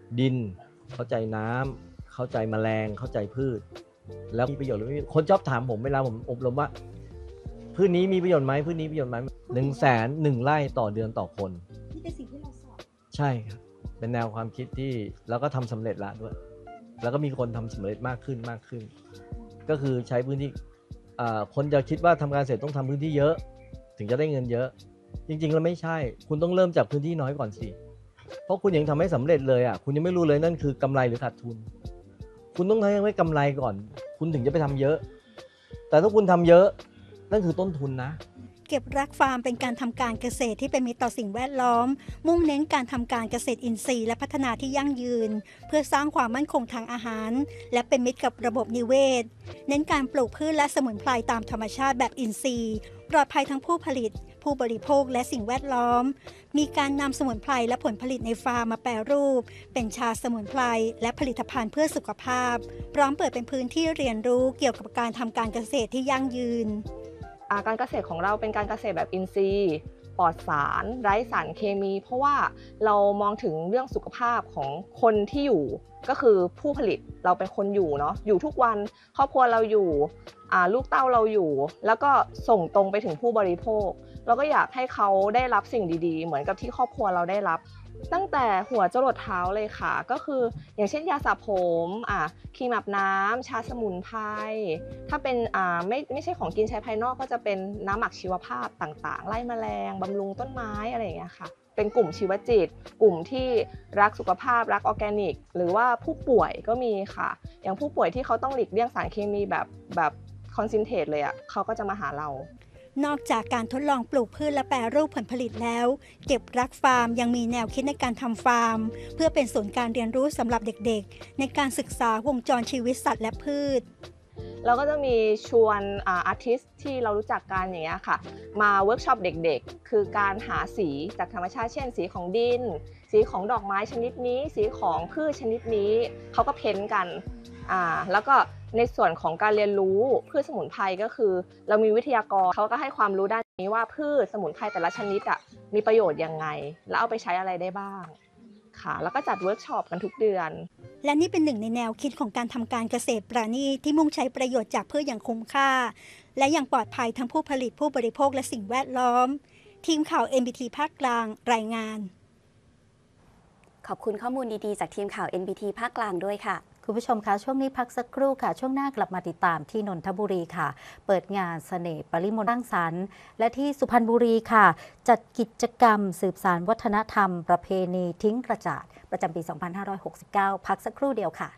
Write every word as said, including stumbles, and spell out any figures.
ดินเข้าใจน้ำเข้าใจแมลงเข้าใจพืชแล้วมีประโยชน์หรือไม่คนชอบถามผมเวลาผมอบรมว่าพืชนี้มีประโยชน์ไหมพืชนี้ประโยชน์ไหมหนึ่งแสนหนึ่งไร่ต่อเดือนต่อคนนี่เป็นสิ่งที่เราสอนใช่ครับเป็นแนวความคิดที่แล้วก็ทำสำเร็จละด้วยแล้วก็มีคนทำสำเร็จมากขึ้นมากขึ้นก็คือใช้พื้นที่คนจะคิดว่าทำการเกษตรต้องทำพื้นที่เยอะถึงจะได้เงินเยอะจริงๆแล้วไม่ใช่คุณต้องเริ่มจากพื้นที่น้อยก่อนสิเพราะคุณยังทำไม่สำเร็จเลยอ่ะคุณยังไม่รู้เลยนั่นคือกำไรหรือขาดทุนคุณต้องทำให้กำไรก่อนคุณถึงจะไปทำเยอะแต่ถ้าคุณทำเยอะนั่นคือต้นทุนนะเก็บรักฟาร์มเป็นการทำการเกษตรที่เป็นมิตรต่อสิ่งแวดล้อมมุ่งเน้นการทำการเกษตรอินทรีย์และพัฒนาที่ยั่งยืนเพื่อสร้างความมั่นคงทางอาหารและเป็นมิตรกับระบบนิเวศเน้นการปลูกพืชและสมุนไพรตามธรรมชาติแบบอินทรีย์ปลอดภัยทั้งผู้ผลิตผู้บริโภคและสิ่งแวดล้อมมีการนำสมุนไพรและผลผลิตในฟาร์มมาแปรรูปเป็นชาสมุนไพรและผลิตภัณฑ์เพื่อสุขภาพพร้อมเปิดเป็นพื้นที่เรียนรู้เกี่ยวกับการทำการเกษตรที่ยั่งยืนการเกษตรของเราเป็นการเกษตรแบบอินทรีย์ปลอดสารไร้สารเคมีเพราะว่าเรามองถึงเรื่องสุขภาพของคนที่อยู่ก็คือผู้ผลิตเราเป็นคนอยู่เนาะอยู่ทุกวันครอบครัวเราอยู่ลูกเต้าเราอยู่แล้วก็ส่งตรงไปถึงผู้บริโภคเราก็อยากให้เขาได้รับสิ่งดีๆเหมือนกับที่ครอบครัวเราได้รับตั้งแต่หัวจรดเท้าเลยค่ะก็คืออย่างเช่นยาสระผมอ่ะครีมอาบน้ำชาสมุนไพรถ้าเป็นอ่าไม่ไม่ใช่ของกินใช้ภายนอกก็จะเป็นน้ำหมักชีวภาพต่างๆไล่แมลงบำรุงต้นไม้อะไรอย่างเงี้ยค่ะเป็นกลุ่มชีวจิตกลุ่มที่รักสุขภาพรักออร์แกนิกหรือว่าผู้ป่วยก็มีค่ะอย่างผู้ป่วยที่เขาต้องหลีกเลี่ยงสารเคมีแบบแบบคอนเซนเทรตเลยอ่ะเขาก็จะมาหาเรานอกจากการทดลองปลูกพืชและแปรรูปผลผลิตแล้วเก็บรักฟาร์มยังมีแนวคิดในการทำฟาร์มเพื่อเป็นศูนย์การเรียนรู้สำหรับเด็กๆในการศึกษาวงจรชีวิตสัตว์และพืชเราก็จะมีชวนอาร์ติสที่เรารู้จักกันอย่างเงี้ยค่ะมาเวิร์กช็อปเด็กๆคือการหาสีจากธรรมชาติเช่นสีของดินสีของดอกไม้ชนิดนี้สีของพืชชนิดนี้เขาก็เพ้นกันอ่าแล้วก็ในส่วนของการเรียนรู้พืชสมุนไพรก็คือเรามีวิทยากรเขาก็ให้ความรู้ด้านนี้ว่าพืชสมุนไพรแต่ละชนิดอ่ะมีประโยชน์ยังไงแล้วเอาไปใช้อะไรได้บ้างค่ะแล้วก็จัดเวิร์กช็อปกันทุกเดือนและนี่เป็นหนึ่งในแนวคิดของการทำการเกษตรปราณีตที่มุ่งใช้ประโยชน์จากพืชอย่างคุ้มค่าและอย่างปลอดภัยทั้งผู้ผลิตผู้บริโภคและสิ่งแวดล้อมทีมข่าว เอ็น บี ที ภาคกลางรายงานขอบคุณข้อมูลดีๆจากทีมข่าว เอ็น บี ที ภาคกลางด้วยค่ะคุณผู้ชมคะช่วงนี้พักสักครู่ค่ะช่วงหน้ากลับมาติดตามที่นนทบุรีค่ะเปิดงานเสน่ห์ปริมณฑลสร้างสรรค์และที่สุพรรณบุรีค่ะจัดกิจกรรมสืบสานวัฒนธรรมประเพณีทิ้งกระจาดประจำปี สองพันห้าร้อยหกสิบเก้า พักสักครู่เดียวค่ะ